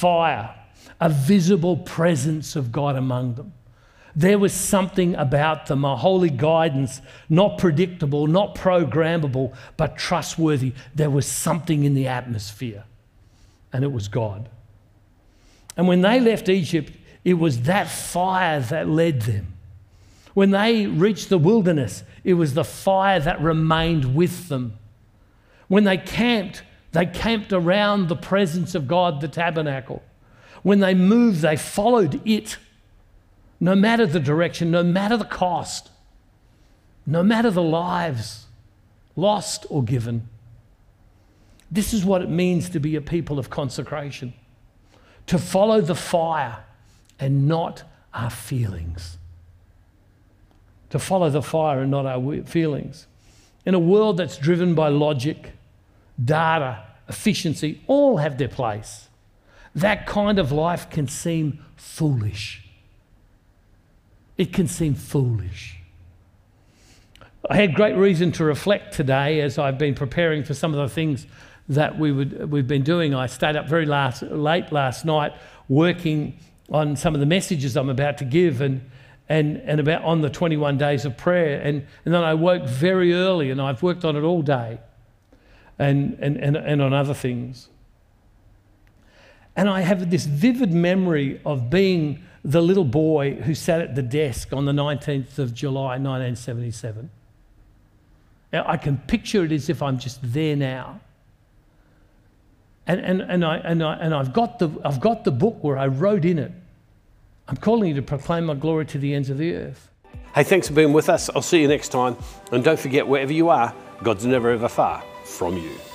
fire, a visible presence of God among them. There was something about them, a holy guidance, not predictable, not programmable, but trustworthy. There was something in the atmosphere, and it was God. And when they left Egypt, it was that fire that led them. When they reached the wilderness, it was the fire that remained with them. When they camped around the presence of God, the tabernacle. When they moved, they followed it. No matter the direction, no matter the cost, no matter the lives lost or given. This is what it means to be a people of consecration. To follow the fire and not our feelings. To follow the fire and not our feelings. In a world that's driven by logic, data, efficiency, all have their place. That kind of life can seem foolish. It can seem foolish. I had great reason to reflect today as I've been preparing for some of the things that we've been doing. I stayed up very late last night working on some of the messages I'm about to give and about on the 21 days of prayer. And then I woke very early and I've worked on it all day and on other things. And I have this vivid memory of being the little boy who sat at the desk on the 19th of July, 1977. Now, I can picture it as if I'm just there now. And I've got the book where I wrote in it, I'm calling you to proclaim my glory to the ends of the earth. Hey, thanks for being with us. I'll see you next time. And don't forget, wherever you are, God's never ever far from you.